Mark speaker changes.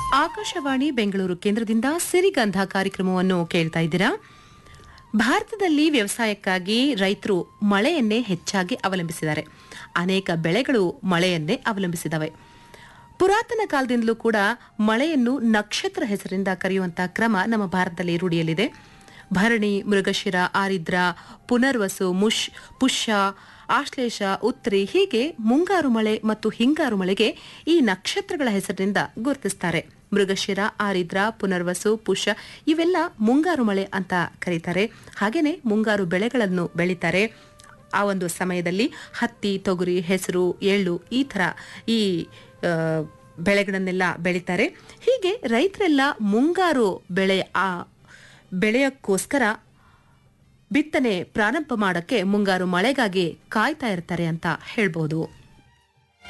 Speaker 1: ಆಕಾಶವಾಣಿ ಬೆಂಗಳೂರು ಕೇಂದ್ರದಿಂದ ಸಿರಿಗಂಧ ಕಾರ್ಯಕ್ರಮವನ್ನು ಕೇಳ್ತಾ ಇದ್ದೀರಾ. ಭಾರತದಲ್ಲಿ ವ್ಯವಸಾಯಕ್ಕಾಗಿ ರೈತರು ಮಳೆಯನ್ನೇ ಹೆಚ್ಚಾಗಿ ಅವಲಂಬಿಸಿದ್ದಾರೆ. ಅನೇಕ ಬೆಳೆಗಳು ಮಳೆಯನ್ನೇ ಅವಲಂಬಿಸಿದವೆ. ಪುರಾತನ ಕಾಲದಿಂದಲೂ ಕೂಡ ಮಳೆಯನ್ನು ನಕ್ಷತ್ರ ಹೆಸರಿಂದ ಕರೆಯುವಂತಹ ಕ್ರಮ ನಮ್ಮ ಭಾರತದಲ್ಲಿ ರೂಢಿಯಲ್ಲಿದೆ. ಭರಣಿ, ಮೃಗಶಿರ, ಆರಿದ್ರ, ಪುನರ್ವಸು, ಪುಷ್ಯ, ಆಶ್ಲೇಷ, ಉತ್ರಿ ಹೀಗೆ ಮುಂಗಾರು ಮಳೆ ಮತ್ತು ಹಿಂಗಾರು ಮಳೆಗೆ ಈ ನಕ್ಷತ್ರಗಳ ಹೆಸರಿನಿಂದ ಗುರುತಿಸ್ತಾರೆ. ಮೃಗಶಿರ, ಆರಿದ್ರ, ಪುನರ್ವಸು, ಪುಷ್ಯ ಇವೆಲ್ಲ ಮುಂಗಾರು ಮಳೆ ಅಂತ ಕರೀತಾರೆ. ಹಾಗೇನೆ ಮುಂಗಾರು ಬೆಳೆಗಳನ್ನು ಬೆಳೀತಾರೆ. ಆ ಒಂದು ಸಮಯದಲ್ಲಿ ಹತ್ತಿ, ತೊಗರಿ, ಹೆಸರು, ಎಳ್ಳು ಈ ಥರ ಈ ಬೆಳೆಗಳನ್ನೆಲ್ಲ ಬೆಳೀತಾರೆ. ಹೀಗೆ ರೈತರೆಲ್ಲ ಮುಂಗಾರು ಬೆಳೆಯಕ್ಕೋಸ್ಕರ ಬಿತ್ತನೆ ಪ್ರಾರಂಭ ಮಾಡೋಕ್ಕೆ ಮುಂಗಾರು ಮಳೆಗಾಗಿ ಕಾಯ್ತಾ ಇರ್ತಾರೆ ಅಂತ ಹೇಳ್ಬೋದು.